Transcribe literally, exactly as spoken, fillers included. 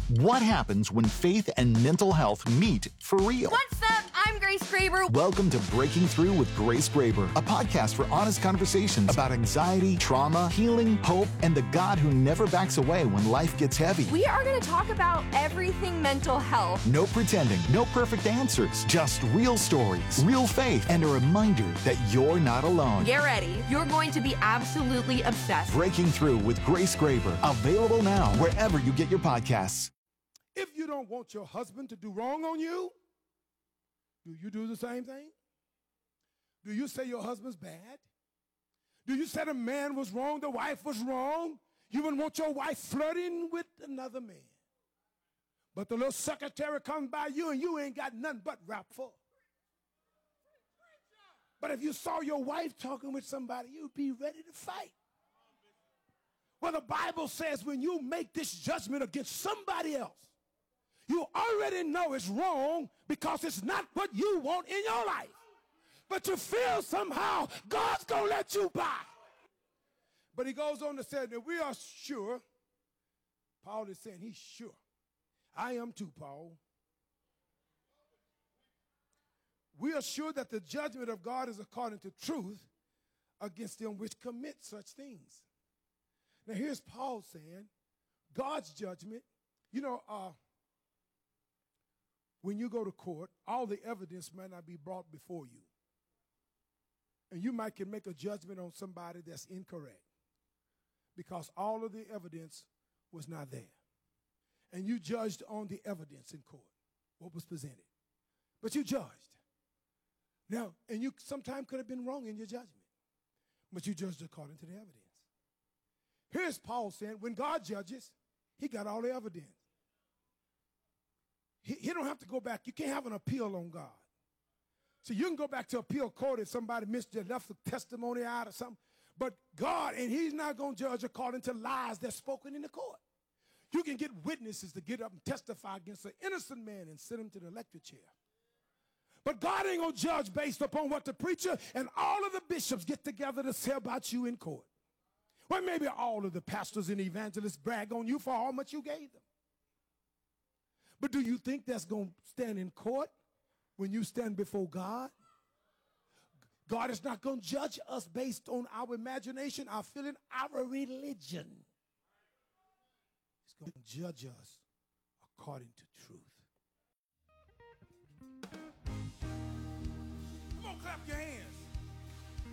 What happens when faith and mental health meet for real? What's up? I'm Grace Graber. Welcome to Breaking Through with Grace Graber, a podcast for honest conversations about anxiety, trauma, healing, hope, and the God who never backs away when life gets heavy. We are going to talk about everything mental health. No pretending, no perfect answers, just real stories, real faith, and a reminder that you're not alone. Get ready. You're going to be absolutely obsessed. Breaking Through with Grace Graber, available now wherever you get your podcasts. If you don't want your husband to do wrong on you, do you do the same thing? Do you say your husband's bad? Do you say the man was wrong, the wife was wrong? You wouldn't want your wife flirting with another man. But the little secretary comes by you and you ain't got nothing but rap for. But if you saw your wife talking with somebody, you'd be ready to fight. Well, the Bible says when you make this judgment against somebody else, you already know it's wrong because it's not what you want in your life. But you feel somehow God's going to let you by. But he goes on to say that we are sure. Paul is saying he's sure. I am too, Paul. We are sure that the judgment of God is according to truth against them which commit such things. Now here's Paul saying God's judgment, you know, uh, when you go to court, all the evidence might not be brought before you. And you might can make a judgment on somebody that's incorrect because all of the evidence was not there. And you judged on the evidence in court, what was presented. But you judged. Now, and you sometimes could have been wrong in your judgment, but you judged according to the evidence. Here's Paul saying, when God judges, he got all the evidence. He, he don't have to go back. You can't have an appeal on God. So you can go back to appeal court if somebody missed you, left the testimony out or something. But God, and he's not going to judge according to lies that's spoken in the court. You can get witnesses to get up and testify against an innocent man and send him to the electric chair. But God ain't going to judge based upon what the preacher and all of the bishops get together to say about you in court. Well, maybe all of the pastors and evangelists brag on you for how much you gave them. But do you think that's going to stand in court when you stand before God? God is not going to judge us based on our imagination, our feeling, our religion. He's going to judge us according to truth. Come on, clap your hands.